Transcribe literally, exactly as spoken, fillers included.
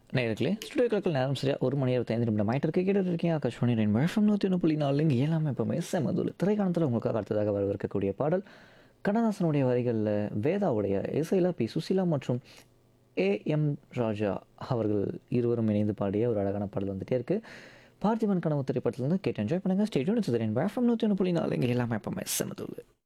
நேயர்களே, ஸ்டுடியோ கிளாக்கில் நேரம் சரியா ஒரு மணி இருபத்தைந்து நிமிடம் ஆயிட்டு இருக்கு. கேட்டுட்டு இருக்கீங்க ஆகாஷ்வாணி ரெயின்போ எஃப்எம் நூற்றி ஒன்று புள்ளி நாலு. இங்கே எல்லாமே எப்பவுமே செமதுல. திரைக்காலத்தில் உங்களுக்காக அடுத்ததாக வரவிருக்கக்கூடிய பாடல் கண்ணதாசனுடைய வரிகளில் வேதாவுடைய இசையில் பி சுசீலா மற்றும் ஏ எம் ராஜா அவர்கள் இருவரும் இணைந்து பாடிய ஒரு அழகான பாடல் வந்துட்டே இருக்கு. பார்த்திபன் கனவு திரைப்படத்திலிருந்து கேட்டு என்ஜாய் பண்ணுங்க. ஸ்டேடியம் ரெயின்போ எஃப்எம் நூற்றி ஒன்று புள்ளி நாலு. இங்கே எல்லாமே எப்பவுமே செமதுல.